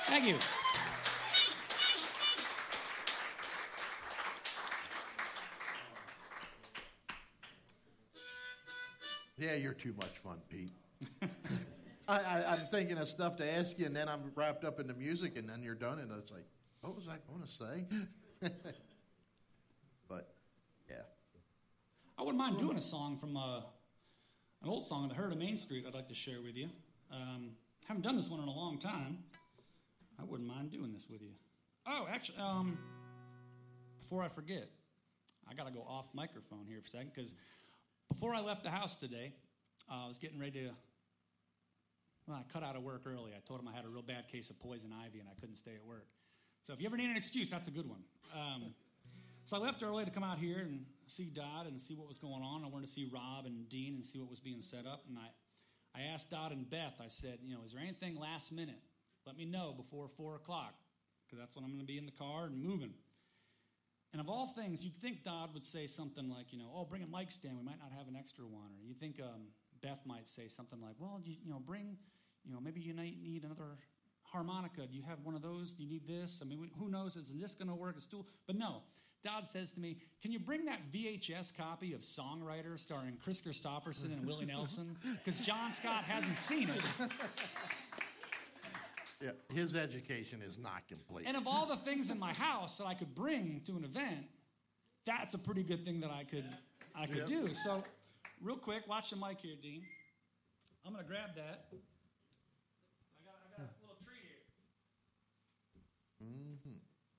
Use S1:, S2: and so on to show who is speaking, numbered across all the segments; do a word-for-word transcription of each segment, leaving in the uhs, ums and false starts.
S1: Thank you.
S2: Yeah, you're too much fun, Pete. I, I, I'm thinking of stuff to ask you, and then I'm wrapped up in the music, and then you're done, and it's like, what was I going to say? But, yeah.
S1: I wouldn't mind doing a song from uh, an old song, The Herd of Main Street, I'd like to share with you. Um, haven't done this one in a long time. I wouldn't mind doing this with you. Oh, actually, um, before I forget, I got to go off microphone here for a second, because before I left the house today, uh, I was getting ready to, well, I cut out of work early. I told him I had a real bad case of poison ivy and I couldn't stay at work. So if you ever need an excuse, that's a good one. Um, so I left early to come out here and see Dodd and see what was going on. I wanted to see Rob and Dean and see what was being set up. And I, I asked Dodd and Beth, I said, you know, is there anything last minute? Let me know before four o'clock, because that's when I'm going to be in the car and moving. And of all things, you'd think Dodd would say something like, you know, oh, bring a mic stand. We might not have an extra one. Or you'd think um, Beth might say something like, well, you, you know, bring, you know, maybe you might need another harmonica. Do you have one of those? Do you need this? I mean, who knows? Is this going to work? It's tool. But no. Dodd says to me, can you bring that V H S copy of Songwriter starring Chris Christopherson and Willie Nelson? Because John Scott hasn't seen it.
S2: Yeah, his education is not complete.
S1: And of all the things in my house that I could bring to an event, that's a pretty good thing that I could I could yep. do. So, real quick, watch the mic here, Dean. I'm going to grab that. I got, I got a little tree here.
S2: Mm-hmm.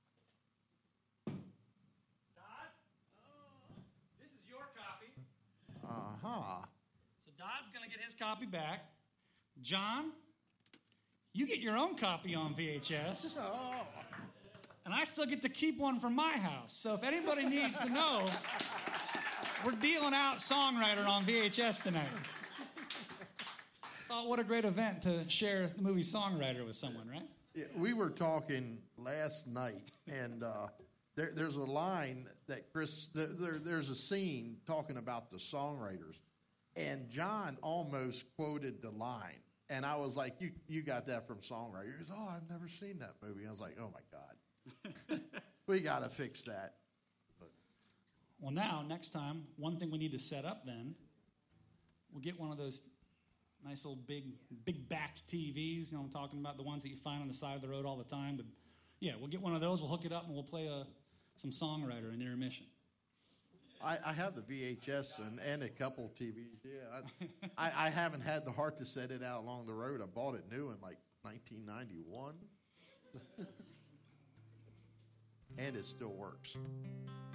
S1: Dodd, this is your copy.
S2: Uh-huh.
S1: So Dodd's going to get his copy back. John, you get your own copy on V H S.
S2: Oh.
S1: And I still get to keep one from my house. So if anybody needs to know, we're dealing out Songwriter on V H S tonight. Thought what a great event to share the movie Songwriter with someone, right?
S2: Yeah, we were talking last night, and uh, there, there's a line that Chris, there, there, there's a scene talking about the songwriters, and John almost quoted the line. And I was like, you you got that from Songwriter. He goes, oh, I've never seen that movie. I was like, oh, my God. We got to fix that. But.
S1: Well, now, next time, one thing we need to set up then, we'll get one of those nice old big, big-backed T Vs. You know what I'm talking about, the ones that you find on the side of the road all the time. But, yeah, we'll get one of those. We'll hook it up, and we'll play a, some Songwriter in intermission.
S2: I, I have the V H S and, and a couple T Vs. Yeah, I, I I haven't had the heart to set it out along the road. I bought it new in like nineteen ninety-one, and it still works.